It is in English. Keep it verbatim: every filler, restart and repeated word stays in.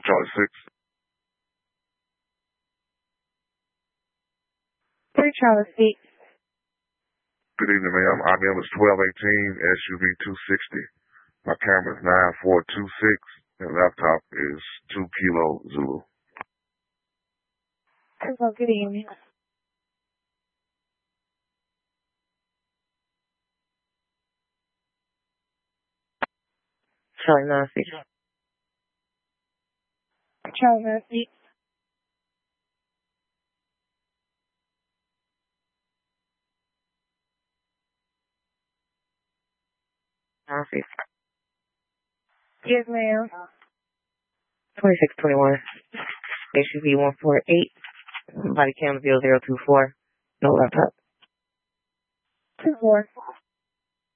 Charlie six. Three Charlie six. Good evening, ma'am. I M is twelve eighteen, S U V two sixty. My camera is nine four two six, and laptop is two Kilo Zulu. Hello, good evening. Charlie nine six. Charlie nine six. nine six. Yes, ma'am. twenty-six twenty-one. S U V one four eight. Body cam zero zero two four. No laptop. Two four.